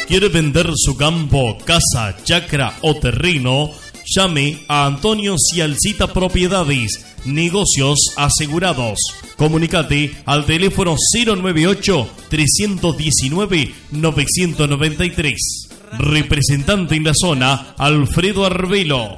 ¿Quiere vender su campo, casa, chacra o terreno? Llame a Antonio Cialcita Propiedades, negocios asegurados. Comunicate al teléfono 098-319-993. Representante en la zona, Alfredo Arbelo,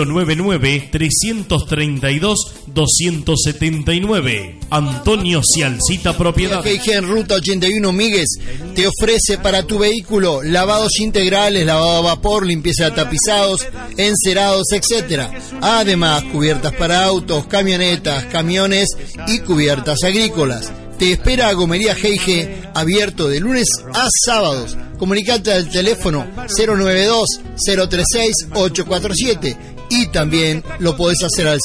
099-332-279. Antonio Cialcita Propiedades. En Ruta 81 Míguez te ofrece para tu vehículo lavados integrales, lavado a vapor, limpieza de tapizados, encerados, etc. Además, cubiertas para autos, camionetas, camiones y cubiertas agrícolas. Te espera Gomería G&G, abierto de lunes a sábados. Comunicate al teléfono 092-036-847 y también lo podés hacer al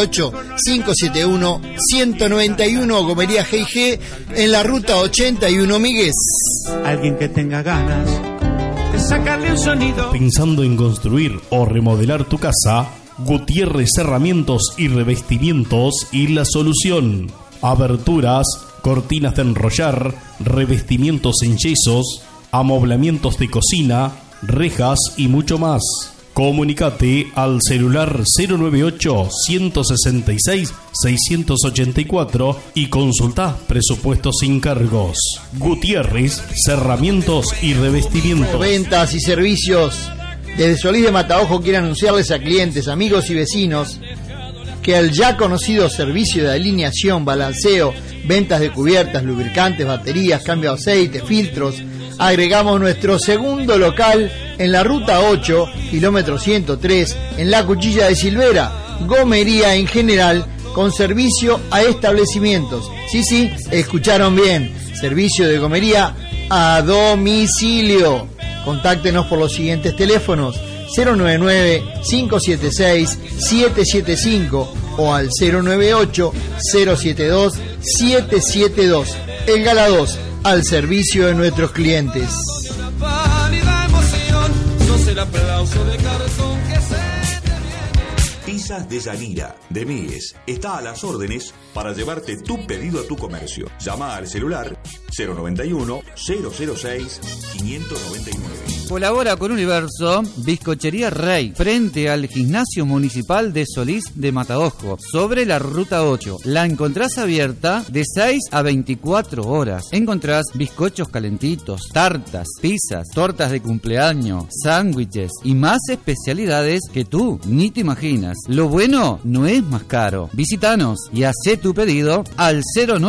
098-571-191. Gomería G&G en la Ruta 81 Míguez. Alguien que tenga ganas de sacarle un sonido. Pensando en construir o remodelar tu casa, Gutiérrez Cerramientos y Revestimientos y la solución. Aberturas, cortinas de enrollar, revestimientos en yesos, amoblamientos de cocina, rejas y mucho más. Comunicate al celular 098-166-684 y consulta presupuestos sin cargos. Gutiérrez, Cerramientos y Revestimientos. Ventas y servicios. Desde Solís de Mataojo quiere anunciarles a clientes, amigos y vecinos que el ya conocido servicio de alineación, balanceo, ventas de cubiertas, lubricantes, baterías, cambio de aceite, filtros, agregamos nuestro segundo local en la Ruta 8, kilómetro 103, en la Cuchilla de Silvera. Gomería en general, con servicio a establecimientos. Sí, escucharon bien. Servicio de gomería a domicilio. Contáctenos por los siguientes teléfonos: 099-576-775 o al 098-072-772. El Gala 2, al servicio de nuestros clientes. Pizzas de Yanira, de Míguez, está a las órdenes para llevarte tu pedido a tu comercio. Llama al celular 091-006-599. Colabora con Universo Bizcochería Rey, frente al Gimnasio Municipal de Solís de Mataojo, sobre la Ruta 8. La encontrás abierta de 6 a 24 horas. Encontrás bizcochos calentitos, tartas, pizzas, tortas de cumpleaños, sándwiches y más especialidades que tú ni te imaginas. Lo bueno no es más caro. Visítanos y hacé tu pedido al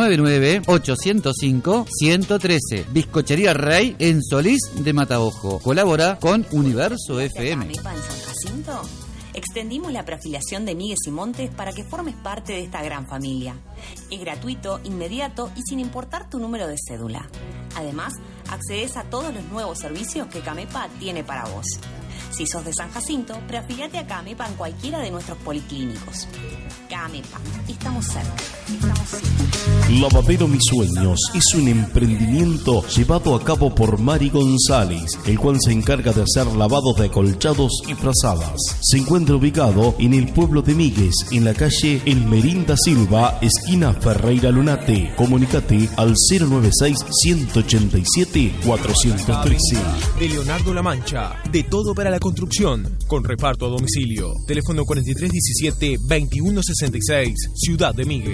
099-805-113. Bizcochería Rey en Solís de Mataojo. Colabora con Universo FM. ¿Camepa en San Jacinto? Extendimos la preafiliación de Míguez y Montes para que formes parte de esta gran familia. Es gratuito, inmediato y sin importar tu número de cédula. Además, accedes a todos los nuevos servicios que Camepa tiene para vos. Si sos de San Jacinto, preafiliate a Camepa en cualquiera de nuestros policlínicos. Camepa, estamos cerca, estamos cerca. Lavadero Mis Sueños es un emprendimiento llevado a cabo por Mari González, el cual se encarga de hacer lavados de acolchados y frazadas. Se encuentra ubicado en el pueblo de Míguez, en la calle Elmerinda Silva, esquina Ferreira Lunate. Comunicate al 096-187-413. De Leonardo La Mancha, de todo para la construcción, con reparto a domicilio. Teléfono 4317-2166, Ciudad de Míguez.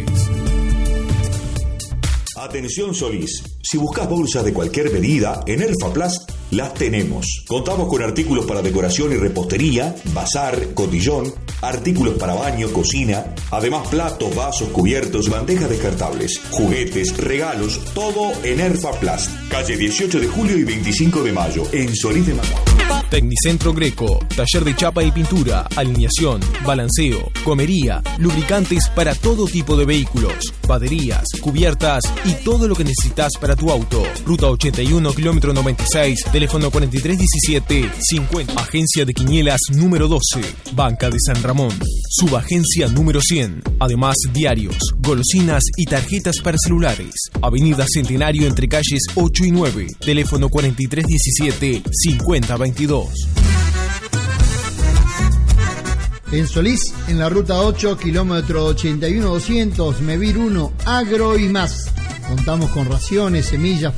Atención Solís, si buscas bolsas de cualquier medida, en Erfaplast las tenemos. Contamos con artículos para decoración y repostería, bazar, cotillón, artículos para baño, cocina, además platos, vasos, cubiertos, bandejas descartables, juguetes, regalos, todo en Erfaplast. Calle 18 de julio y 25 de mayo, en Solís de Mataojo. Tecnicentro Greco, taller de chapa y pintura, alineación, balanceo, comería, lubricantes para todo tipo de vehículos, baterías, cubiertas y todo lo que necesitas para tu auto. Ruta 81, kilómetro 96, teléfono 4317-50. Agencia de Quinielas número 12, Banca de San Ramón. Subagencia número 100. Además, diarios, golosinas y tarjetas para celulares. Avenida Centenario entre calles 8 y 9, teléfono 4317-5022. En Solís, en la Ruta 8, kilómetro 81-200, Mevir 1, Agro y más. Contamos con raciones, semillas,